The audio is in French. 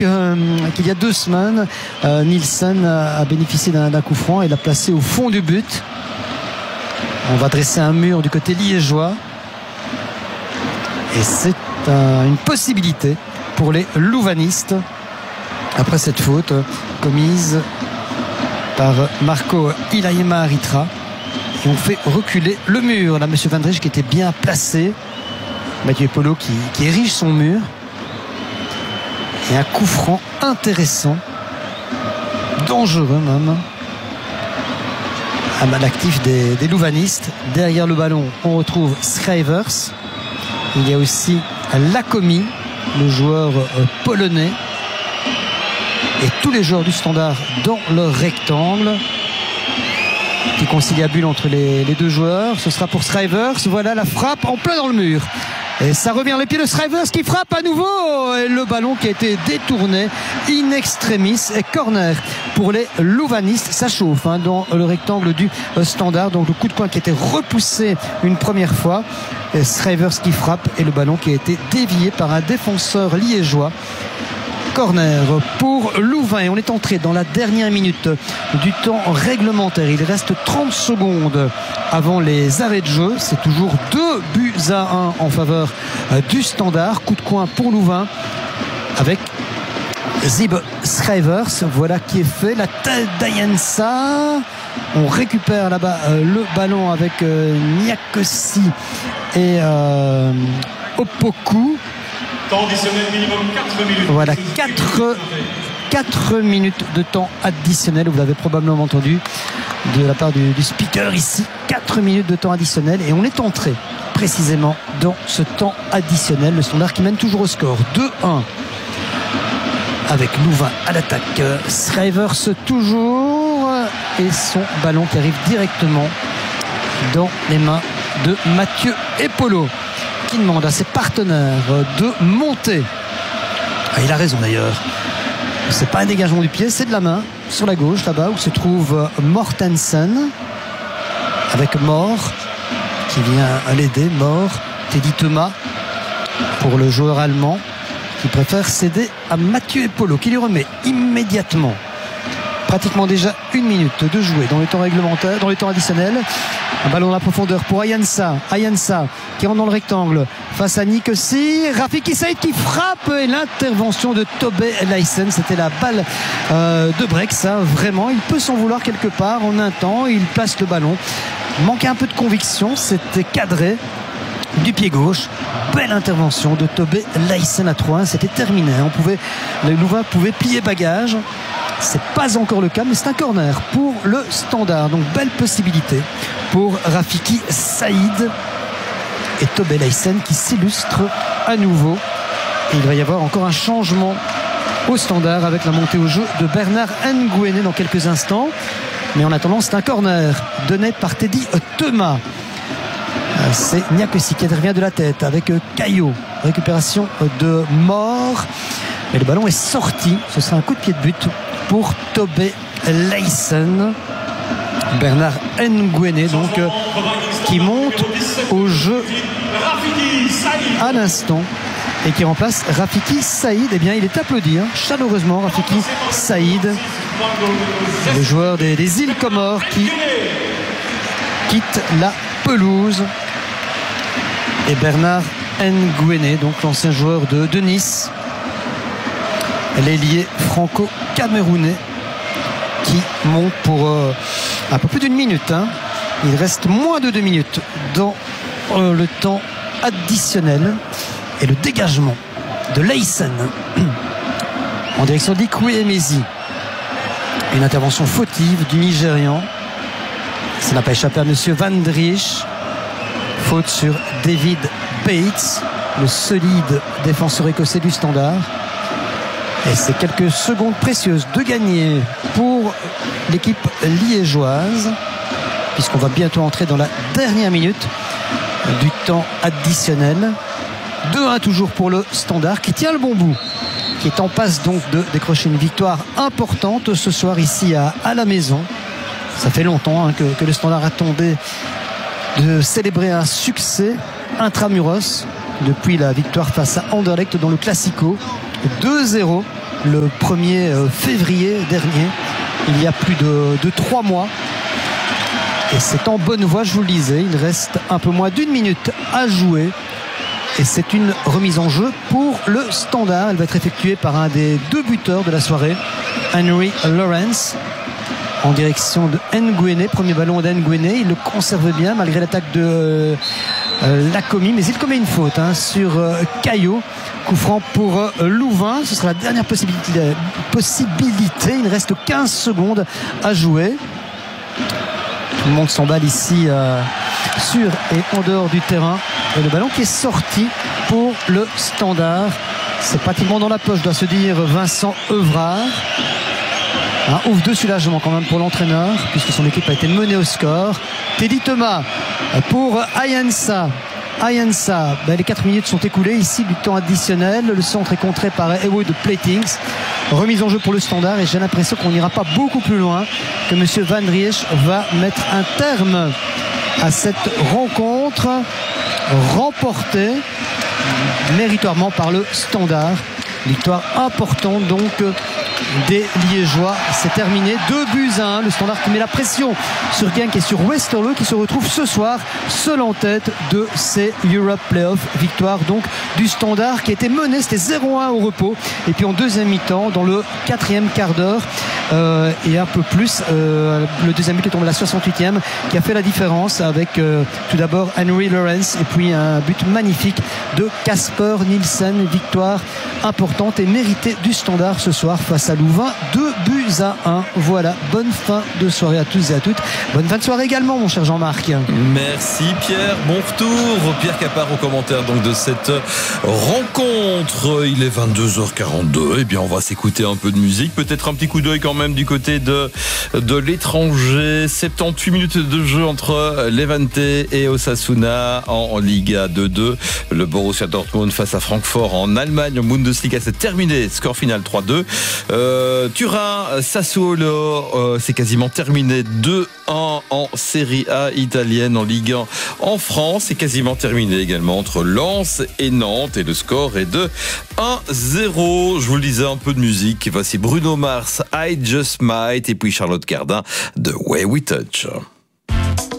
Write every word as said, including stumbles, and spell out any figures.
euh, qu'il y a deux semaines, euh, Nielsen a bénéficié d'un coup franc et l'a placé au fond du but. On va dresser un mur du côté liégeois. Et c'est euh, une possibilité pour les louvanistes après cette faute commise par Marco Ilayema Aritra. Et on fait reculer le mur. Là, M. Van Drijck qui était bien placé. Mathieu Polo qui, qui érige son mur. Et un coup franc intéressant. Dangereux même. À l'actif des, des louvanistes. Derrière le ballon, on retrouve Schrijvers. Il y a aussi Lakomi, le joueur polonais. Et tous les joueurs du Standard dans leur rectangle. Petit conciliabule entre les, les deux joueurs. Ce sera pour Schrijvers. Voilà la frappe en plein dans le mur. Et ça revient les pieds de Schrijvers qui frappe à nouveau. Et le ballon qui a été détourné in extremis. Et corner pour les louvanistes. Ça chauffe hein, dans le rectangle du Standard. Donc le coup de poing qui a été repoussé une première fois. Et Schrijvers qui frappe et le ballon qui a été dévié par un défenseur liégeois. Corner pour Louvain. Et on est entré dans la dernière minute du temps réglementaire. Il reste trente secondes avant les arrêts de jeu. C'est toujours deux buts à un en faveur du Standard. Coup de coin pour Louvain avec Zib Schrijvers. Voilà qui est fait. La tête d'Ayensa. On récupère là-bas euh, le ballon avec euh, Niakosi et euh, Opoku. Temps additionnel minimum quatre minutes. Voilà, quatre minutes de temps additionnel. Vous l'avez probablement entendu de la part du, du speaker ici. quatre minutes de temps additionnel. Et on est entré précisément dans ce temps additionnel. Le Standard qui mène toujours au score deux un. Avec Louvain à l'attaque. Schrijvers toujours. Et son ballon qui arrive directement dans les mains de Mathieu Epolo, qui demande à ses partenaires de monter. Ah, il a raison d'ailleurs. C'est pas un dégagement du pied, c'est de la main sur la gauche là-bas où se trouve Mortensen avec Mort qui vient l'aider. Mort, Teddy Thomas pour le joueur allemand qui préfère céder à Mathieu Epolo qui lui remet immédiatement. Pratiquement déjà une minute de jouer dans les temps réglementaires, dans les temps additionnels. Un ballon dans la profondeur pour Ayensa. Ayensa qui rentre dans le rectangle face à Nicosi. Rafiki Saïd qui frappe et l'intervention de Tobé Lyssen. C'était la balle euh, de break, ça vraiment. Il peut s'en vouloir quelque part en un temps. Il place le ballon. Manquait un peu de conviction. C'était cadré du pied gauche. Belle intervention de Tobé Lyssen à trois un. C'était terminé. On pouvait, les Louvains pouvaient plier bagage. C'est pas encore le cas, mais c'est un corner pour le Standard. Donc belle possibilité pour Rafiki Saïd et Tobé Lyssen qui s'illustre à nouveau. Et il va y avoir encore un changement au Standard avec la montée au jeu de Bernard Ngouéné dans quelques instants. Mais en attendant, c'est un corner donné par Teddy Thomas. C'est Niakosi qui revient de la tête avec Caillot. Récupération de Mort. Et le ballon est sorti. Ce sera un coup de pied de but pour Tobé Lyssen. Bernard Ngouéné donc euh, qui monte au jeu à l'instant et qui remplace Rafiki Saïd. Eh bien il est applaudi hein, chaleureusement Rafiki Saïd, le joueur des, des îles Comores qui quitte la pelouse. Et Bernard Ngouéné, donc l'ancien joueur de, de Nice, l'ailier franco-camerounais qui monte pour euh, un peu plus d'une minute hein. Il reste moins de deux minutes dans euh, le temps additionnel. Et le dégagement de Lyssen en direction d'Ikwuemezi. Une intervention fautive du Nigérian. Ça n'a pas échappé à M. Van Drijck. Faute sur David Bates, le solide défenseur écossais du Standard. Et c'est quelques secondes précieuses de gagner pour l'équipe liégeoise, puisqu'on va bientôt entrer dans la dernière minute du temps additionnel. deux un toujours pour le Standard qui tient le bon bout, qui est en passe donc de décrocher une victoire importante ce soir ici à, à la maison. Ça fait longtemps hein, que, que le Standard attendait de célébrer un succès intramuros depuis la victoire face à Anderlecht dans le Classico. deux zéro le premier février dernier, il y a plus de, de trois mois. Et c'est en bonne voie, je vous le disais. Il reste un peu moins d'une minute à jouer. Et c'est une remise en jeu pour le Standard. Elle va être effectuée par un des deux buteurs de la soirée, Henry Lawrence, en direction de Nguéné. Premier ballon d'Nguéné. Il le conserve bien malgré l'attaque de euh, Lacomi. Mais il commet une faute hein, sur euh, Caillot. Coup franc pour euh, Louvain. Ce sera la dernière possibilité, euh, possibilité. Il reste quinze secondes à jouer. Tout le monde s'emballe ici euh, sur et en dehors du terrain. Et le ballon qui est sorti pour le Standard. C'est pratiquement dans la poche, doit se dire Vincent Evrard. Un ouf de soulagement quand même pour l'entraîneur, puisque son équipe a été menée au score. Teddy Thomas pour Ayensa. Ayensa, ben les quatre minutes sont écoulées ici du temps additionnel. Le centre est contré par Ewood Platings. Remise en jeu pour le Standard et j'ai l'impression qu'on n'ira pas beaucoup plus loin, que M. Van Riesch va mettre un terme à cette rencontre remportée méritoirement par le Standard. Victoire importante donc des Liégeois. C'est terminé, deux buts à un. Le Standard qui met la pression sur Genk et sur Westerlo, qui se retrouve ce soir seul en tête de ces Europe Playoffs. Victoire donc du Standard qui a été mené, c'était zéro un au repos. Et puis en deuxième mi-temps, dans le quatrième quart d'heure euh, et un peu plus, euh, le deuxième but est tombé à la soixante-huitième, qui a fait la différence avec euh, tout d'abord Henry Lawrence et puis un but magnifique de Casper Nielsen. Victoire importante et méritée du Standard ce soir face à Louvain, deux buts à un. Voilà, bonne fin de soirée à tous et à toutes. Bonne fin de soirée également, mon cher Jean-Marc. Merci Pierre, bon retour. Pierre Capard au commentaire donc de cette rencontre. Il est vingt-deux heures quarante-deux. Eh bien, on va s'écouter un peu de musique. Peut-être un petit coup d'œil quand même du côté de, de l'étranger. soixante-dix-huit minutes de jeu entre Levante et Osasuna en, en Liga deux deux. Le Borussia Dortmund face à Francfort en Allemagne. En Bundesliga, c'est terminé. Score final trois deux. Euh, Turin, Sassuolo, euh, c'est quasiment terminé. deux un en Serie A italienne, en Ligue un en France. C'est quasiment terminé également entre Lens et Nantes. Et le score est de un zéro. Je vous le disais, un peu de musique. Voici Bruno Mars, I Just Might. Et puis Charlotte Cardin de Way We Touch.